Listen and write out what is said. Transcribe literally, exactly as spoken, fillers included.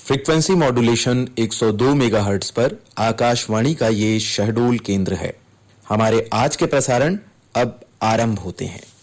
Frequency modulation एक सौ दो मेगाहर्ट्ज पर आकाशवाणी का ये शहडोल केंद्र है। हमारे आज के प्रसारण अब आरंभ होते हैं।